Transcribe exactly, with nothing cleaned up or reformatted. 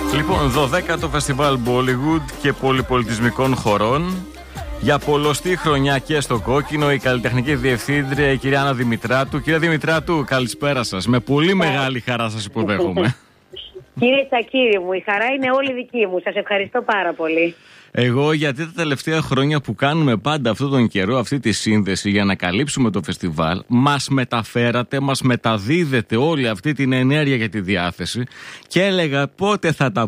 Λοιπόν, δωδέκατο φεστιβάλ Bollywood και πολυπολιτισμικών χωρών. Για πολλωστή χρονιά και στο κόκκινο, η καλλιτεχνική διευθύντρια, η κυρία Άννα Δημητράτου. Κυρία Δημητράτου, καλησπέρα σας. Με πολύ μεγάλη χαρά σας υποδέχομαι. Κύριε Τσακίρη μου, η χαρά είναι όλη δική μου. Σας ευχαριστώ πάρα πολύ. Εγώ, γιατί τα τελευταία χρόνια που κάνουμε πάντα αυτόν τον καιρό αυτή τη σύνδεση για να καλύψουμε το φεστιβάλ, μας μεταφέρατε, μας μεταδίδετε όλη αυτή την ενέργεια για τη διάθεση και έλεγα πότε θα τα